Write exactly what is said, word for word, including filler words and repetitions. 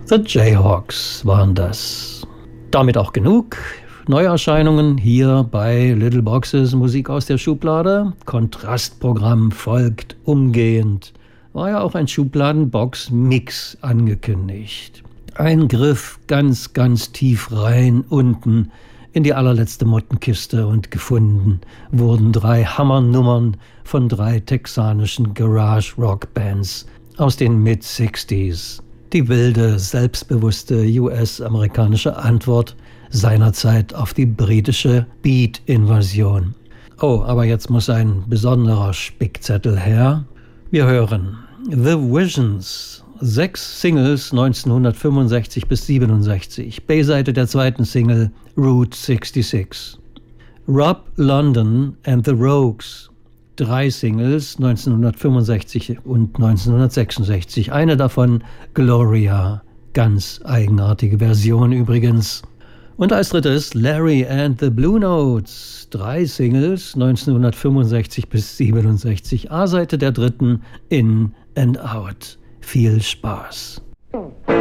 The Jayhawks waren das. Damit auch genug Neuerscheinungen hier bei Little Boxes Musik aus der Schublade. Kontrastprogramm folgt umgehend. War ja auch ein Schubladenbox-Mix angekündigt. Ein Griff ganz, ganz tief rein unten in die allerletzte Mottenkiste und gefunden wurden drei Hammernummern von drei texanischen Garage-Rock-Bands aus den Mid-Sixties. Die wilde, selbstbewusste U S-amerikanische Antwort seinerzeit auf die britische Beat-Invasion. Oh, aber jetzt muss ein besonderer Spickzettel her. Wir hören The Visions, sechs Singles neunzehnhundertfünfundsechzig bis siebenundsechzig, B-Seite der zweiten Single Route sechsundsechzig. Rob London and the Rogues, drei Singles neunzehnhundertfünfundsechzig und neunzehnhundertsechsundsechzig, eine davon Gloria, ganz eigenartige Version übrigens. Und als drittes Larry and the Blue Notes, drei Singles neunzehnhundertfünfundsechzig bis siebenundsechzig, A-Seite der dritten In and Out. Viel Spaß.